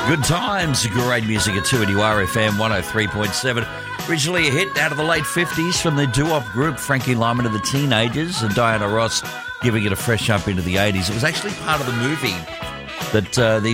Good times, great music at 2NURFM 103.7. Originally a hit out of the late 50s from the doo-wop group Frankie Lyman and the Teenagers, and Diana Ross giving it a fresh up into the 80s. It was actually part of the movie that the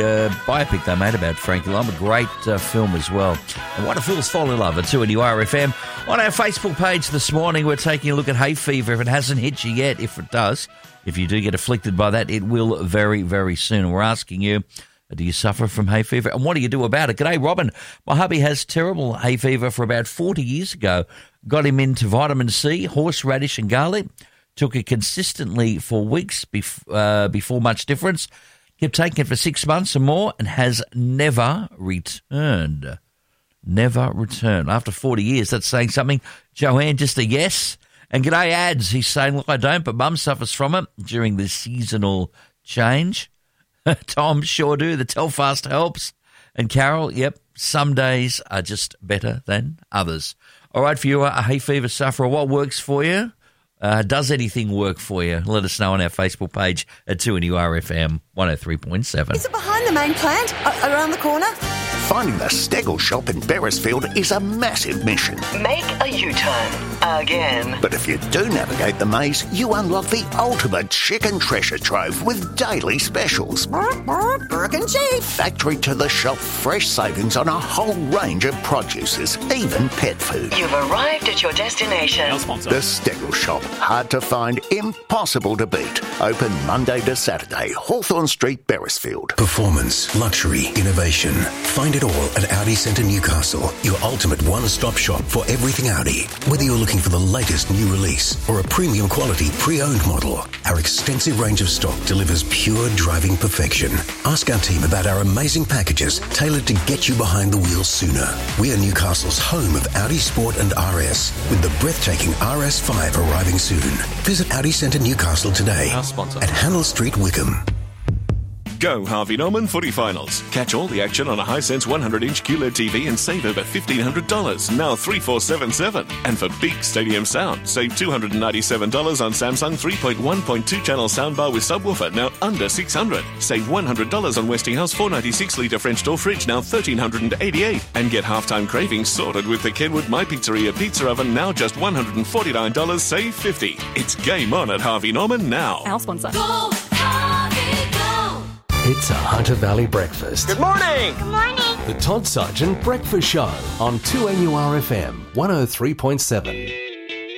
biopic they made about Frankie Lyman. A great film as well. And What a Fool's Fall in Love at 2NURFM. On our Facebook page this morning, we're taking a look at hay fever. If it hasn't hit you yet, if it does, if you do get afflicted by that, it will very, very soon. We're asking you, do you suffer from hay fever? And what do you do about it? G'day, Robin. My hubby has terrible hay fever for about 40 years ago. Got him into vitamin C, horseradish and garlic. Took it consistently for weeks before much difference. Kept taking it for 6 months or more and has never returned. Never returned. After 40 years, that's saying something. Joanne, just a yes. And g'day, Ads. He's saying, look, I don't, but Mum suffers from it during the seasonal change. Tom, sure do. The Telfast helps. And Carol, yep, some days are just better than others. All right, for you, a hay fever sufferer, what works for you? Does anything work for you? Let us know on our Facebook page at 2NURFM 103.7. Is it behind the main plant? Around the corner? Finding the Stegel shop in Beresfield is a massive mission. Make a U-turn. Again. But if you do navigate the maze, you unlock the ultimate chicken treasure trove with daily specials. Burke and Chief. Factory to the shop, fresh savings on a whole range of produces, even pet food. You've arrived at your destination. The Stegel shop. Hard to find, impossible to beat. Open Monday to Saturday, Hawthorne Street, Beresfield. Performance, luxury, innovation. Find it all at Audi Centre Newcastle, your ultimate one-stop shop for everything Audi. Whether you're looking for the latest new release or a premium quality pre-owned model, our extensive range of stock delivers pure driving perfection. Ask our team about our amazing packages tailored to get you behind the wheel sooner. We are Newcastle's home of Audi Sport and RS, with the breathtaking RS5 arriving soon. Visit Audi Centre Newcastle today at Handel Street, Wickham. Go Harvey Norman Footy Finals. Catch all the action on a Hisense 100-inch QLED TV and save over $1,500, now $3,477. And for big stadium sound, save $297 on Samsung 3.1.2 channel soundbar with subwoofer, now under $600. Save $100 on Westinghouse 496-litre French door fridge, now $1,388. And get halftime cravings sorted with the Kenwood My Pizzeria pizza oven, now just $149, save $50. It's game on at Harvey Norman now. Our sponsor. Go, Harvey, go! It's a Hunter Valley breakfast. Good morning! Good morning! The Todd Sargent Breakfast Show on 2NURFM 103.7.